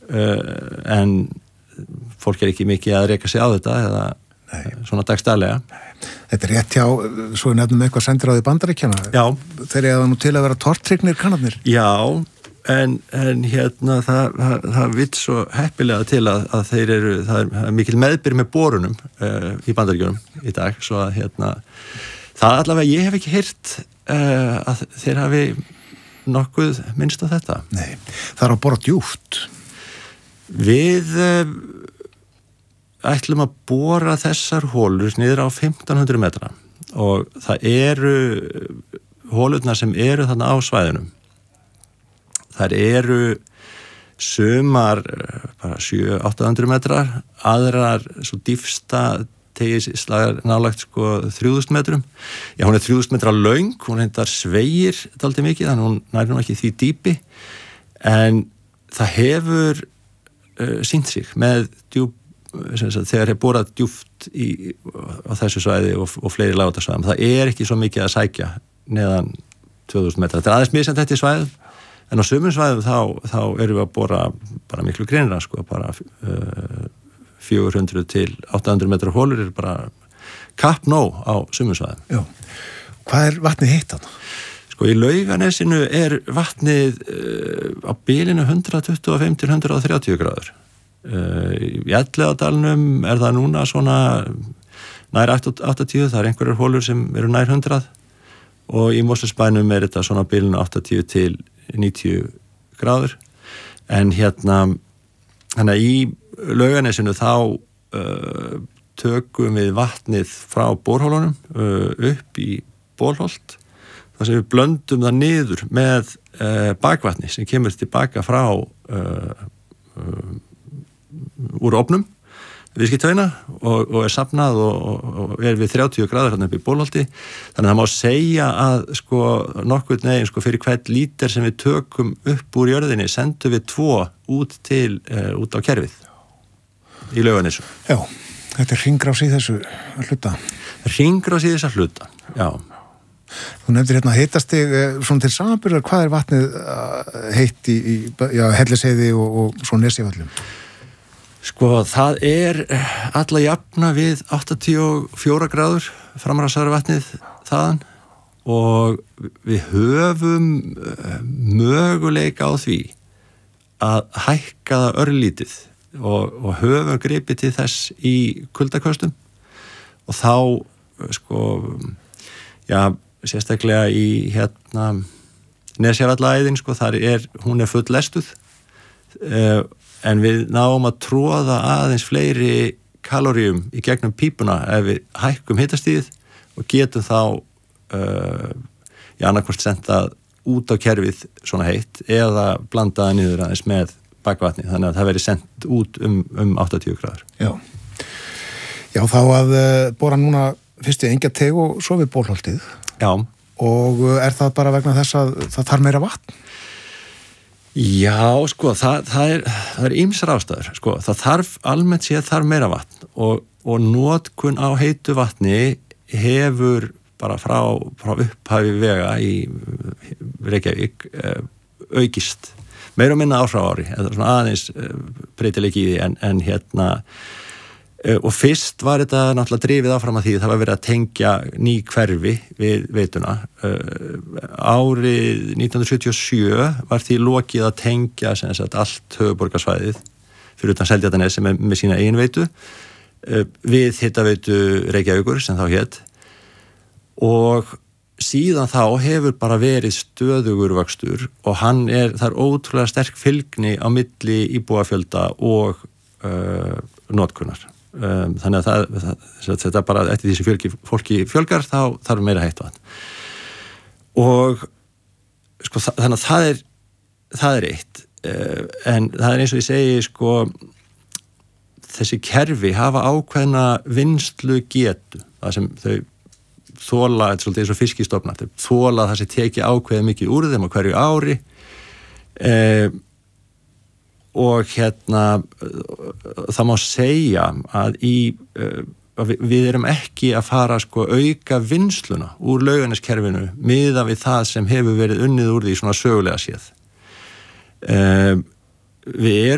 en fólk ekki mikið að reka sig á þetta eða svona dagstælega. Þetta rétt hjá, svo nefnum eitthvað sendiráði Bandaríkjanna. Já. Þeir eiga nú til að vera tortryggnir kannarnir. Já, en það vill svo heppilega til að þeir eru, það er mikil meðbyr með borunum í Bandaríkjunum í dag, svo að það allavega, ég hef ekki heyrt að þeir hafi nokkuð minnst á þetta. Nei, það er að bora djúpt. Við ætlum að bora þessar hólur niður á 1500 metra og það eru hólurnar sem eru þarna á svæðunum. Þær eru sumar bara 700-800 metrar, aðrar svo dýpsta tegisslagar nálagt 3000 metrum. Já, hún er 3000 metra löng, hún hendar sveigir dálítið mikið, þannig hún nær nú ekki því dýpi, en það hefur sýnt sig með djúp, þegar er borað djúpt á þessu svæði og fleiri lágvaxtasvæðum. Það er ekki svo mikið að sækja neðan 2000 metra. Þetta er aðeins misjafnt þetta í svæðum, en á sumum svæðum þá erum við að bora bara miklu greinra, bara 400 til 800 metra hólur er bara kappnóg á sumum svæðum. Já. Hvað er vatnið heitt þarna? Í Laugarnesinu er vatnið á bilinu 125 til 130 gráður. Í Elliðaádalnum er það núna svona nær 80, það er einhverjar hólur sem eru nær 100 og í Mosfellsbænum er þetta svona á bilinu 80 til 90 gráður. En þannig að í Laugarnesinu þá tökum við vatnið frá borhólunum upp í Bolholt, þar sem við blöndum það niður með bakvatni sem kemur tilbaka frá úr ofnum viðskiptaveina og er safnað og er við 30 gráður hérna upp í Bolholti. Þannig að það má segja að nokkurn veginn fyrir hvern líter sem við tökum upp úr jörðinni sendum við 2 út á kerfið í Laugarnesu. Já, þetta er hringrás í þessu hluta. Hringrás í þessa hluta, já. Þú nefndir hitastig, svona til samanburðar, hvað er vatnið heitt í Hellisheiði og svo Nesjavöllum? Það er alla jafna við 84 gráður framræsara vatnið þaðan og við höfum möguleika á því að hækka það örlítið og höfum gripið til þess í kuldaköstum og þá sérstaklega í Nesjavallaæðin hún er full lestuð en við náum að tróða aðeins fleiri kaloríum í gegnum pípuna ef við hækkum hitastigið og getum þá annarkvort sendað út á kerfið svona heitt eða blandaða niður aðeins með bakvatni, þannig að það veri sendt út um 80 gráður. Já, þá að bora núna fyrst í Engjateg og svo við Bolholtið. Já. Og er það bara vegna þess að það þarf meira vatn? Já, það er ýmsar ástæður. Það þarf almennt séð þarf meira vatn og notkun á heitu vatni hefur bara frá upphafi vega í Reykjavík aukist. Meira og minna ár frá ári, þetta er svona aðeins breytileiki í því en og fyrst var þetta náttúrulega drifið áfram að því það var verið að tengja ný hverfi við veituna. Árið 1977 var því lokið að tengja allt höfuðborgarsvæðið fyrir utan Seltjarnarnes sem er með sína eigin veitu við hitaveitu Reykjavíkur sem þá hét og síðan þá hefur bara verið stöðugur vöxtur og það er ótrúlega sterk fylgni á milli íbúafjölda og notkunar. Þannig að þetta bara eftir því sem fólki fjölgar þá þarf meira heitt vatn og þannig að það er eitt en það er eins og ég segi þessi kerfi hafa ákveðna vinnslu getu það sem þau þola, þetta er svolítið eins og fiskistofnar þau þola það sem teki ákveða mikið úr þeim á hverju ári og það má segja að við erum ekki að fara auka vinnsluna úr Laugarneskerfinu miðað við það sem hefur verið unnið úr því svona sögulega séð. Við erum